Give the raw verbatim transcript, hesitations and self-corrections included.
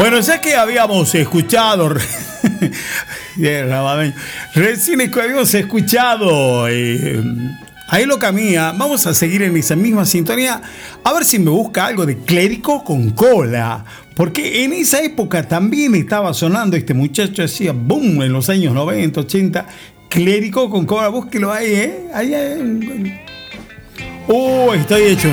Bueno, ya que habíamos escuchado, recién habíamos escuchado eh, a Elo Camía, vamos a seguir en esa misma sintonía, a ver si me busca algo de Clérigo con Cola, porque en esa época también estaba sonando este muchacho, hacía boom en los años noventa, ochenta, Clérigo con Cola, búsquelo ahí, ¿eh? Ahí, ahí. Oh, estoy hecho